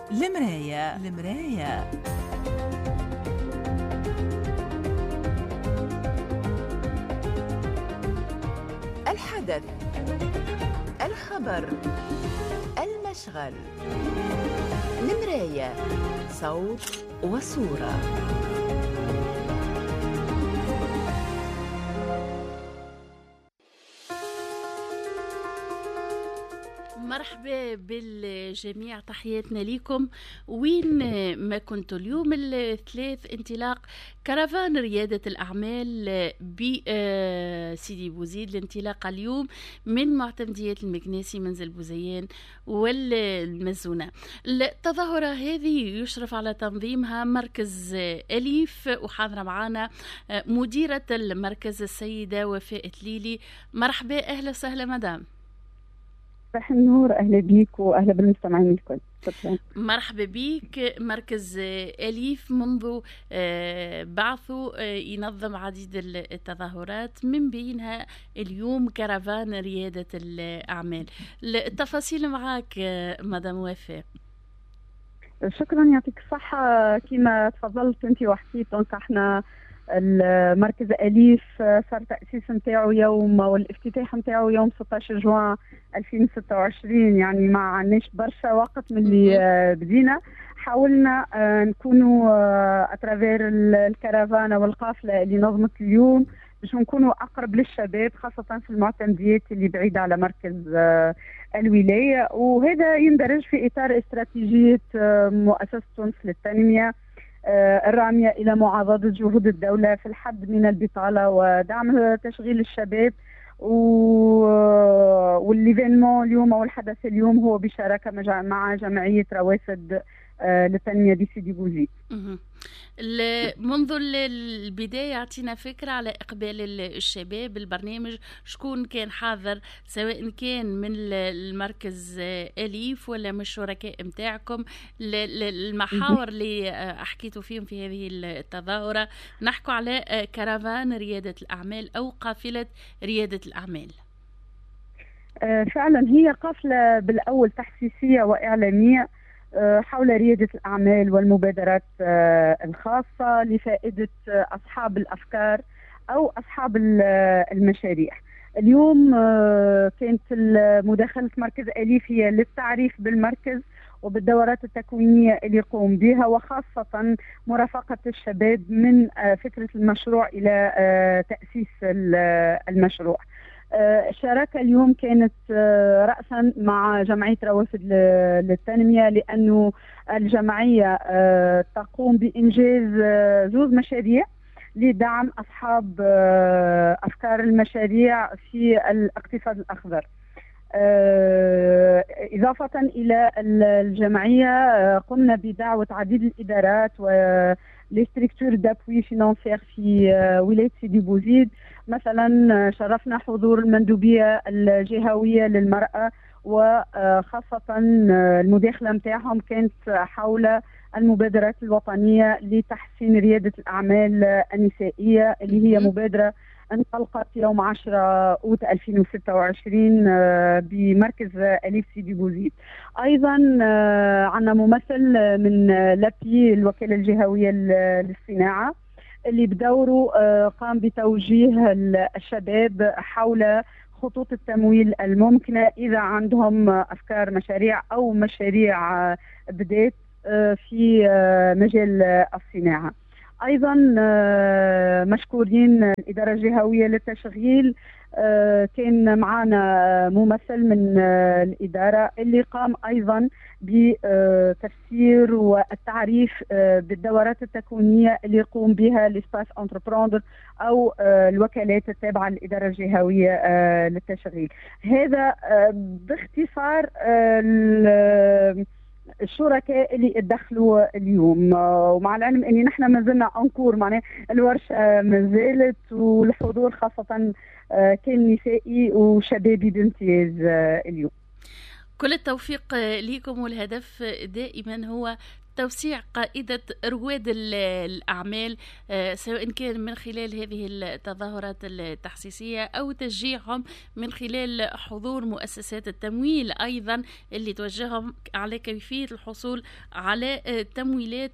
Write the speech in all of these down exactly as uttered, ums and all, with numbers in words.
المراية المراية الحدث، الخبر، المشغل. المراية، صوت وصورة. مرحبا بالجميع، تحياتنا لكم وين ما كنتوا. اليوم الثلاث انطلاق كرفان ريادة الأعمال بسيدي بوزيد. الانطلاقة اليوم من معتمديات المكناسي، منزل بوزيان والمزونة. التظاهرة هذه يشرف على تنظيمها مركز أليف، وحاضرة معنا مديرة المركز السيدة وفاء تليلي. مرحبا، أهلا وسهلا مدام. صباح النور، أهلا بيك وأهلا بالمستمعين الكل. شكرا. مرحبا بيك. مركز أليف منذ بعثه ينظم عديد التظاهرات، من بينها اليوم كرفان ريادة الأعمال. التفاصيل معك مدام وفاء. شكرا، يعطيك الصحة. كما تفضلت انت وحكيت، احنا المركز أليف صار تأسيس نتاعو يوم والافتتاح نتاعو يوم ستة عشر جوان ألفين وستة وعشرين، يعني ما عناش برشا وقت من اللي بدينا. حاولنا نكونوا اترافير الكرفانة والقافلة اللي نظمت اليوم باش نكونوا أقرب للشباب، خاصة في المعتمديات اللي بعيدة على مركز الولاية، وهذا يندرج في إطار استراتيجية مؤسسة تونس للتنمية الرامية إلى معاضدة جهود الدولة في الحد من البطالة ودعم تشغيل الشباب. والليفينمون اليوم أو الحدث اليوم هو بشراكة مع جمعية روافد للتنمية بسيدي بوزيد. منذ البداية اعطينا فكرة على إقبال الشباب البرنامج، شكون كان حاضر، سواء كان من المركز أليف ولا من الشركاء متاعكم. المحاور اللي حكيتوا فيهم في هذه التظاهرة، نحكوا على كرفان ريادة الأعمال أو قافلة ريادة الأعمال. فعلا هي قافلة بالأول تحسيسية وإعلامية حول ريادة الأعمال والمبادرات الخاصة لفائدة أصحاب الأفكار أو أصحاب المشاريع. اليوم كانت مداخلة مركز أليف هي للتعريف بالمركز وبالدورات التكوينية اللي يقوم بها، وخاصة مرافقة الشباب من فكرة المشروع إلى تأسيس المشروع. الشراكة اليوم كانت رأسا مع جمعية روافد للتنمية، لأنه الجمعية تقوم بإنجاز زوج مشاريع لدعم أصحاب أفكار المشاريع في الاقتصاد الأخضر. إضافة إلى الجمعية قمنا بدعوة عديد الإدارات و لي ستركتور دابوي فينانسير في ولاية سيدي بوزيد. مثلا شرفنا حضور المندوبية الجهوية للمرأة، وخاصة المداخلة متاعهم كانت حول المبادرات الوطنية لتحسين ريادة الأعمال النسائية، اللي هي مبادرة انطلقت يوم عشرة أوت ألفين وستة وعشرين بمركز أليف سيدي بوزيد. أيضا عندنا ممثل من لابي الوكالة الجهوية للصناعة، اللي بدوره قام بتوجيه الشباب حول خطوط التمويل الممكنة إذا عندهم أفكار مشاريع أو مشاريع بدات في مجال الصناعة. أيضا مشكورين الإدارة الجهوية للتشغيل، كان معنا ممثل من الإدارة اللي قام أيضا بتفسير والتعريف بالدورات التكوينية اللي يقوم بها لسباس انتربروندر أو الوكالات التابعة للإدارة الجهوية للتشغيل. هذا باختصار الشركاء اللي اتدخلوا اليوم، ومع العلم اني نحن ما زلنا انكور، معناها الورشه ما زالت، والحضور خاصه كان نسائي وشبابي بامتياز اليوم. كل التوفيق لكم، والهدف دائما هو توسيع قاعدة رواد الأعمال سواء كان من خلال هذه التظاهرات التحسيسية أو تشجيعهم من خلال حضور مؤسسات التمويل أيضا اللي توجههم على كيفية الحصول على تمويلات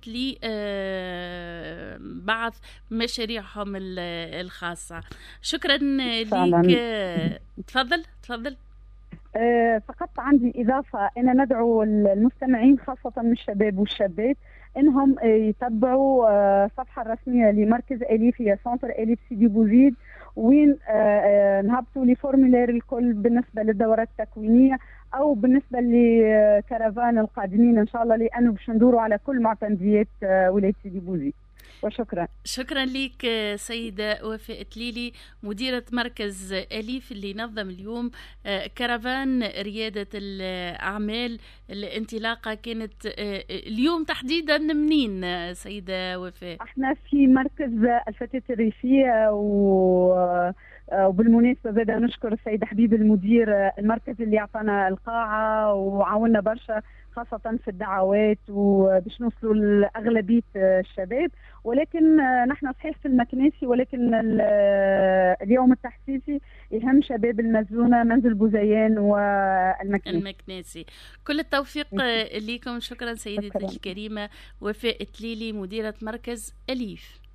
لبعض مشاريعهم الخاصة. شكرا لك. تفضل تفضل. أه فقط عندي إضافة، أنا ندعو المستمعين خاصة من الشباب والشابات إنهم يتبعوا الصفحة الرسمية لمركز أليف، هي سنتر أليف سيدي بوزيد، وين نهبطوا لي فورمولير الكل بالنسبة للدورات التكوينية أو بالنسبة لكرفان القادمين إن شاء الله، لأنه باش ندوروا على كل معتمديات ولاية سيدي بوزيد. وشكرا. شكرا لك سيدة وفاء تليلي مديرة مركز أليف اللي نظم اليوم كرفان ريادة الأعمال. الانطلاقة كانت اليوم تحديدا منين سيدة وفاء؟ احنا في مركز الفتاة الريفية، و وبالمناسبة بدأ نشكر السيد حبيب المدير المركز اللي أعطانا القاعة وعاوننا برشا خاصة في الدعوات وباش نوصلوا لأغلبية الشباب. ولكن نحن صحيح في المكناسي، ولكن اليوم التحسيسي يهم شباب المزونة، منزل بوزيان والمكناسي. المكناسي. كل التوفيق لكم. شكرا سيدتي الكريمة وفاء تليلي مديرة مركز أليف.